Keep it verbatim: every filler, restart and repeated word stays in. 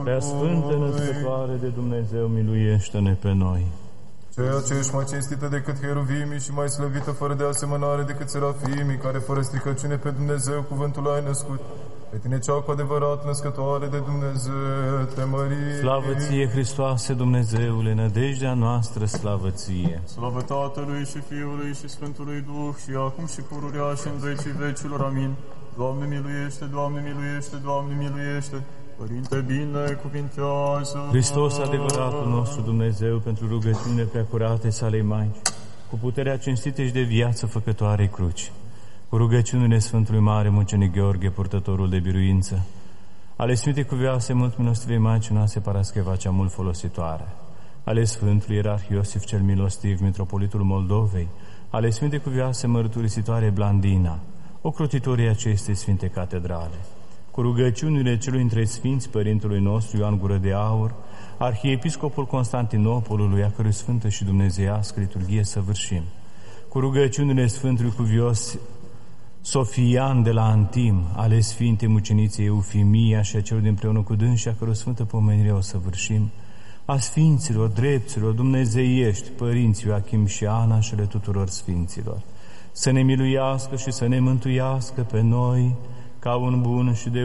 Prea Sfântă Născătoare de Dumnezeu, miluiește-ne pe noi. Ceea ce ești mai cinstită decât heruvimii și mai slăvită fără de asemănare decât serafimii, care fără stricăciune pe Dumnezeu cuvântul ai născut. Pe tine cea cu adevărat născătoare de Dumnezeu te mări. Slavă ție, Hristoase Dumnezeule, nădejdea noastră, slavă ție. Slavă Tatălui și Fiului și Sfântului Duh și acum și pururea și în vecii vecilor. Amin. Doamne miluiește, Doamne miluiește, Doamne miluiește. Părinte, binecuvintează. Hristos, adevăratul nostru Dumnezeu, pentru rugăciunile preacurate sale Maici, cu puterea cinstită și de viață făcătoarei cruci, cu rugăciunile Sfântului Mare Mucenic Gheorghe, purtătorul de biruință, ale Sfintei Cuvioase mult milostivei Maici Ioase Parascheva, cea mult folositoare, ale Sfântului Ierarh Iosif cel Milostiv, Mitropolitul Moldovei, ale Sfintei Cuvioase Mărturisitoare Blandina, ocrotitorii acestei Sfinte Catedrale, cu rugăciunile celui între Sfinți Părintului nostru Ioan Gură de Aur, Arhiepiscopul Constantinopolului, a cărui sfântă și dumnezeiască liturghie săvârșim, cu rugăciunile Sfântului Cuvios Sofian de la Antim, ale Sfintei Muceniței Eufimia și a celor dinpreună cu dânsi, a cărui sfântă pomenire o săvârșim, a Sfinților, drepților, dumnezeiești, Părinții Ioachim și Ana și ale tuturor Sfinților, să ne miluiască și să ne mântuiască pe noi ca un bun și de